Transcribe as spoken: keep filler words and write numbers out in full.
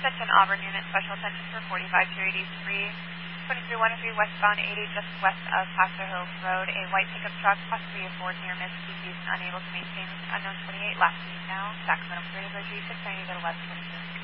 Attention Auburn unit, special attention for forty-five two eighty-three, twenty-three one three westbound eighty, just west of Paso Hills Road. A white pickup truck, possibly a Ford near Miss Keys, unable to maintain unknown twenty-eight, last seen now. Sacramento, Florida, G six ninety to eleven twenty-two.